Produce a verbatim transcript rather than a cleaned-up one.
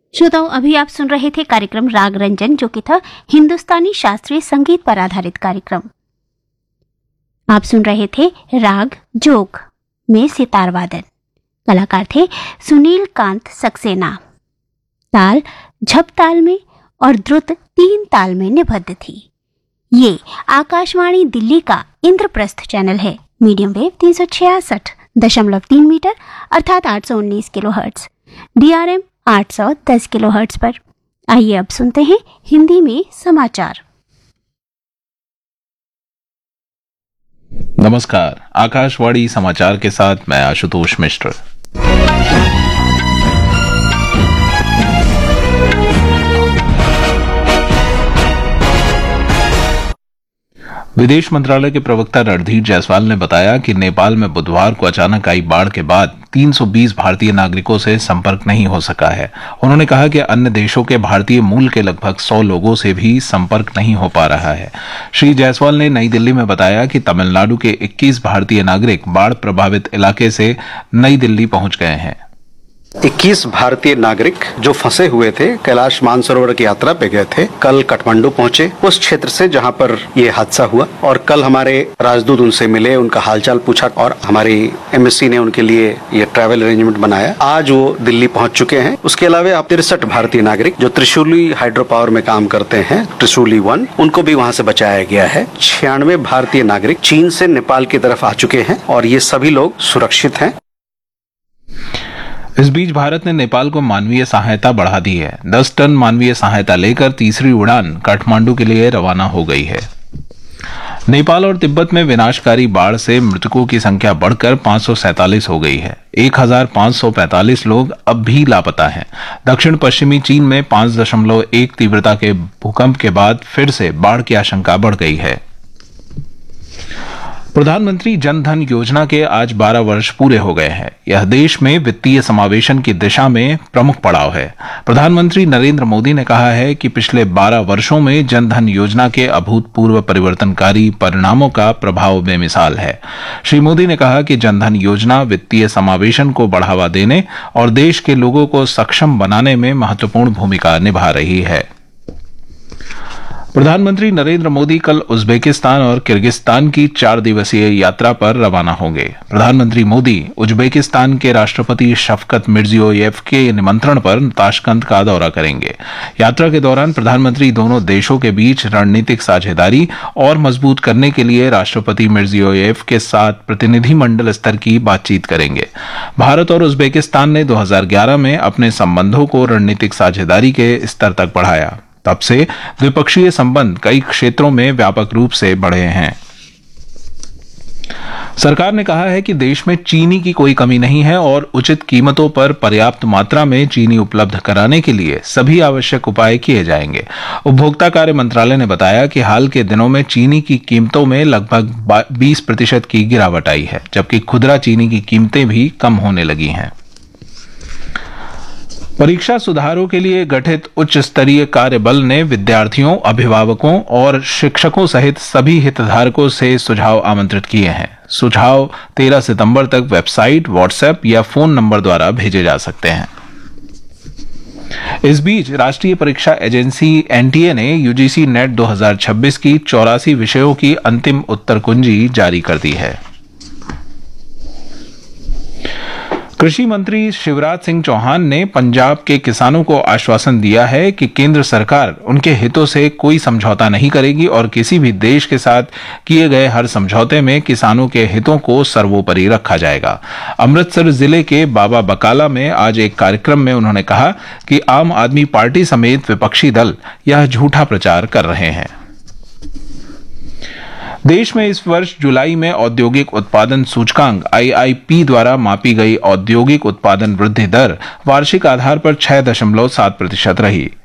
श्रोताओं, अभी आप सुन रहे थे कार्यक्रम राग रंजन, जो कि था हिंदुस्तानी शास्त्रीय संगीत पर आधारित कार्यक्रम। आप सुन रहे थे राग जोग में सितार वादन। कलाकार थे सुनील कांत सक्सेना। ताल झप ताल में और द्रुत तीन ताल में निबद्ध थी। ये आकाशवाणी दिल्ली का इंद्रप्रस्थ चैनल है। मीडियम वेव तीन सौ छियासठ दशमलव तीन मीटर अर्थात आठ सौ उन्नीस किलो हर्ट्ज, डीआरएम आठ सौ दस किलो हर्ट्ज पर। आइए अब सुनते हैं हिंदी में समाचार। नमस्कार, आकाशवाणी समाचार के साथ मैं आशुतोष मिश्र। विदेश मंत्रालय के प्रवक्ता रणधीर जायसवाल ने बताया कि नेपाल में बुधवार को अचानक आई बाढ़ के बाद तीन सौ बीस भारतीय नागरिकों से संपर्क नहीं हो सका है। उन्होंने कहा कि अन्य देशों के भारतीय मूल के लगभग सौ लोगों से भी संपर्क नहीं हो पा रहा है। श्री जायसवाल ने नई दिल्ली में बताया कि तमिलनाडु के इक्कीस भारतीय नागरिक बाढ़ प्रभावित इलाके से नई दिल्ली पहुंच गए हैं। इक्कीस भारतीय नागरिक जो फंसे हुए थे, कैलाश मानसरोवर की यात्रा पे गए थे, कल काठमांडू पहुंचे उस क्षेत्र से जहां पर ये हादसा हुआ। और कल हमारे राजदूत उनसे मिले, उनका हालचाल पूछा और हमारी एमबेसी ने उनके लिए ये ट्रैवल अरेंजमेंट बनाया। आज वो दिल्ली पहुंच चुके हैं। उसके अलावा आप तिरसठ भारतीय नागरिक जो त्रिशूली हाइड्रो पावर में काम करते हैं, त्रिशूली वन, उनको भी वहां से बचाया गया है। छियानवे भारतीय नागरिक चीन से नेपाल की तरफ आ चुके हैं और ये सभी लोग सुरक्षित हैं। इस बीच भारत ने नेपाल को मानवीय सहायता बढ़ा दी है। दस टन मानवीय सहायता लेकर तीसरी उड़ान काठमांडू के लिए रवाना हो गई है। नेपाल और तिब्बत में विनाशकारी बाढ़ से मृतकों की संख्या बढ़कर पांच सौ सैंतालीस हो गई है। एक हजार पांच सौ पैंतालीस लोग अब भी लापता हैं। दक्षिण पश्चिमी चीन में पांच दशमलव एक तीव्रता के भूकंप के बाद फिर से बाढ़ की आशंका बढ़ गई है। प्रधानमंत्री जन धन योजना के आज बारह वर्ष पूरे हो गए हैं। यह देश में वित्तीय समावेशन की दिशा में प्रमुख पड़ाव है। प्रधानमंत्री नरेंद्र मोदी ने कहा है कि पिछले बारह वर्षों में जन धन योजना के अभूतपूर्व परिवर्तनकारी परिणामों का प्रभाव बेमिसाल है। श्री मोदी ने कहा कि जन धन योजना वित्तीय समावेशन को बढ़ावा देने और देश के लोगों को सक्षम बनाने में महत्वपूर्ण भूमिका निभा रही है। प्रधानमंत्री नरेंद्र मोदी कल उज्बेकिस्तान और किर्गिस्तान की चार दिवसीय यात्रा पर रवाना होंगे। प्रधानमंत्री मोदी उज्बेकिस्तान के राष्ट्रपति शफकत मिर्जियोयेव के निमंत्रण पर ताशकंद का दौरा करेंगे। यात्रा के दौरान प्रधानमंत्री दोनों देशों के बीच रणनीतिक साझेदारी और मजबूत करने के लिए राष्ट्रपति मिर्जियोयेव के साथ प्रतिनिधिमंडल स्तर की बातचीत करेंगे। भारत और उज्बेकिस्तान ने दो हजार ग्यारह में अपने संबंधों को रणनीतिक साझेदारी के स्तर तक बढ़ाया। तब से द्विपक्षीय संबंध कई क्षेत्रों में व्यापक रूप से बढ़े हैं। सरकार ने कहा है कि देश में चीनी की कोई कमी नहीं है और उचित कीमतों पर पर्याप्त मात्रा में चीनी उपलब्ध कराने के लिए सभी आवश्यक उपाय किए जाएंगे। उपभोक्ता कार्य मंत्रालय ने बताया कि हाल के दिनों में चीनी की कीमतों में लगभग बीस प्रतिशत की गिरावट आई है, जबकि खुदरा चीनी की कीमतें भी कम होने लगी हैं। परीक्षा सुधारों के लिए गठित उच्च स्तरीय कार्यबल ने विद्यार्थियों, अभिभावकों और शिक्षकों सहित सभी हितधारकों से सुझाव आमंत्रित किए हैं। सुझाव तेरह सितंबर तक वेबसाइट, व्हाट्सएप या फोन नंबर द्वारा भेजे जा सकते हैं। इस बीच राष्ट्रीय परीक्षा एजेंसी एनटीए ने यूजीसी नेट दो हजार छब्बीस की चौरासी विषयों की अंतिम उत्तर कुंजी जारी कर दी है। कृषि मंत्री शिवराज सिंह चौहान ने पंजाब के किसानों को आश्वासन दिया है कि केंद्र सरकार उनके हितों से कोई समझौता नहीं करेगी और किसी भी देश के साथ किए गए हर समझौते में किसानों के हितों को सर्वोपरि रखा जाएगा। अमृतसर जिले के बाबा बकाला में आज एक कार्यक्रम में उन्होंने कहा कि आम आदमी पार्टी समेत विपक्षी दल यह झूठा प्रचार कर रहे हैं। देश में इस वर्ष जुलाई में औद्योगिक उत्पादन सूचकांक आईआईपी द्वारा मापी गई औद्योगिक उत्पादन वृद्धि दर वार्षिक आधार पर छह दशमलव सात प्रतिशत रही।